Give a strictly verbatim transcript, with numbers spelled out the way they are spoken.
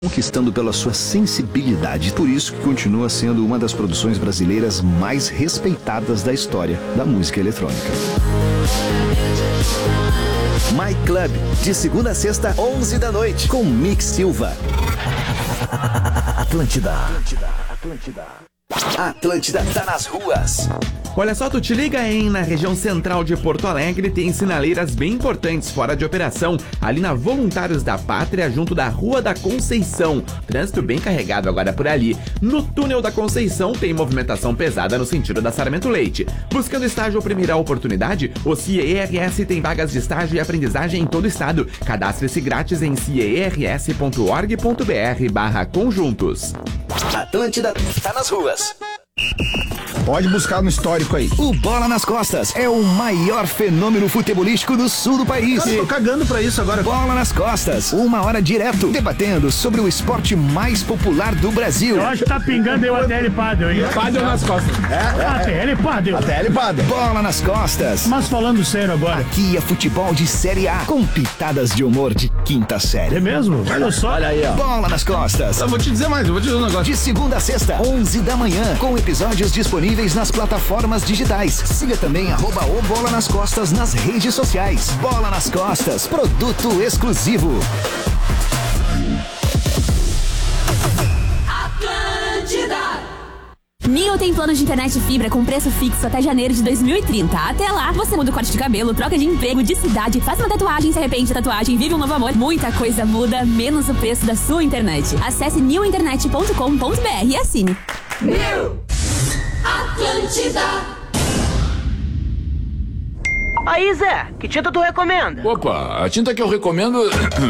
conquistando pela sua sensibilidade. Por isso que continua sendo uma das produções brasileiras mais respeitadas da história da música eletrônica. My Club, de segunda a sexta, onze da noite, com Mick Silva. Atlântida. Atlântida. Atlântida. Atlântida tá nas ruas. Olha só, tu te liga, hein? Na região central de Porto Alegre tem sinaleiras bem importantes fora de operação, ali na Voluntários da Pátria, junto da Rua da Conceição. Trânsito bem carregado agora por ali. No Túnel da Conceição tem movimentação pesada no sentido da Sarmento Leite. Buscando estágio ou primeira oportunidade, o C I E R S tem vagas de estágio e aprendizagem em todo o estado. Cadastre-se grátis em ciers ponto org ponto br barra conjuntos. Atlântida tá nas ruas. Pode buscar no histórico aí. O Bola nas Costas é o maior fenômeno futebolístico do sul do país. Cara, eu tô cagando pra isso agora. Bola nas Costas, uma hora direto, debatendo sobre o esporte mais popular do Brasil. Eu acho que tá pingando eu até ele padel, hein? Padel nas costas. É? Até ele padel. Até ele padel. Bola nas Costas. Mas falando sério agora. Aqui é futebol de Série A, com pitadas de humor de quinta série. É mesmo? Olha só. Olha aí, ó. Bola nas Costas. Eu vou te dizer mais, eu vou te dizer um negócio. De segunda a sexta, onze da manhã, com episódios disponíveis nas plataformas digitais. Siga também arroba o Bola nas Costas nas redes sociais. Bola nas Costas, produto exclusivo. Atlântida. Neo tem plano de internet e fibra com preço fixo até janeiro de dois mil e trinta. Até lá, você muda o corte de cabelo, troca de emprego, de cidade, faz uma tatuagem, se arrepende da tatuagem, vive um novo amor. Muita coisa muda, menos o preço da sua internet. Acesse new internet ponto com ponto br e assine. New Atlântida. Aí, Zé, que tinta tu recomenda? Opa, a tinta que eu recomendo